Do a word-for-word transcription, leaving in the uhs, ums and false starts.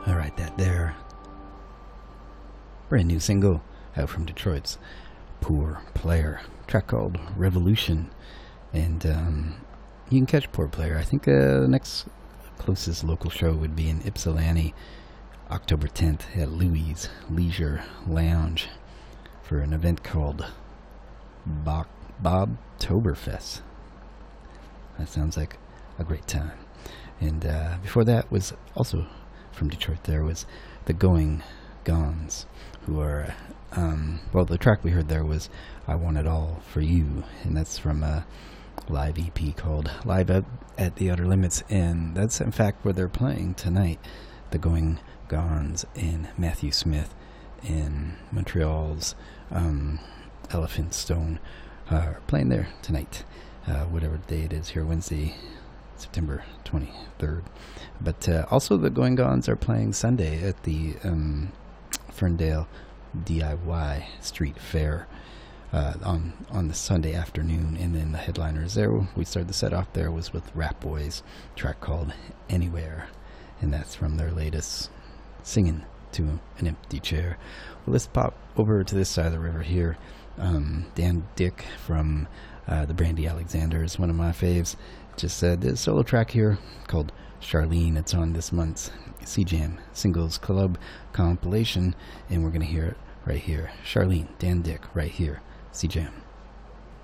Alright, that there. Brand new single out from Detroit's Poor Player. Track called Revolution. And um, you can catch Poor Player. I think uh, the next closest local show would be in Ypsilanti, October tenth at Louis Leisure Lounge for an event called Bob Bobtoberfest. That sounds like a great time. And uh, before that was also from Detroit. There was the Going Gones, who are, um, well, the track we heard there was I Want It All For You, and that's from a live E P called Live at, at the Outer Limits, and that's in fact where they're playing tonight. The Going Gones and Matthew Smith in Montreal's um, Elephant Stone uh, are playing there tonight, uh, whatever day it is here, Wednesday, September twenty-third. But uh, also the Going Gones are playing Sunday at the um, Ferndale D I Y Street Fair uh, on on the Sunday afternoon, and then the headliners there, we started the set off there, was with Rap Boys, track called Anywhere, and that's from their latest Singing to an Empty Chair. Well, let's pop over to this side of the river here. um, Dan Dick from uh, the Brandy Alexanders, one of my faves, just said this solo track here called Charlene. It's on this month's C-Jam Singles Club compilation, and we're going to hear it right here. Charlene, Dan Dick, right here, C-Jam.